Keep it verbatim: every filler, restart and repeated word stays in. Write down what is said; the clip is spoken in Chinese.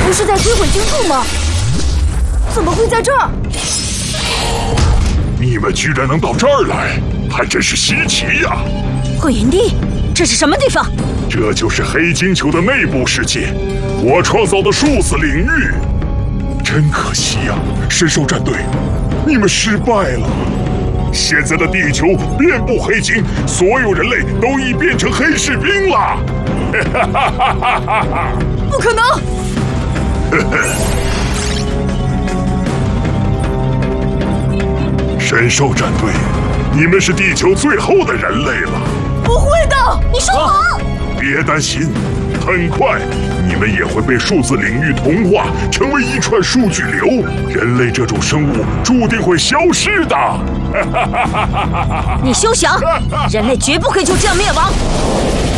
不是在追毁晶兔吗？怎么会在这儿？ 你们居然能到这儿来，还真是稀奇呀！ 混云地，这是什么地方？ 这就是黑金球的内部世界，我创造的数字领域。真可惜呀，神兽战队，你们失败了。现在的地球遍布黑金，所有人类都已变成黑士兵了。 不可能！ 神兽战队，你们是地球最后的人类了。 不会的，你说谎！ 别担心，很快你们也会被数字领域同化，成为一串数据流。人类这种生物注定会消失的。 你休想！人类绝不会就这样灭亡。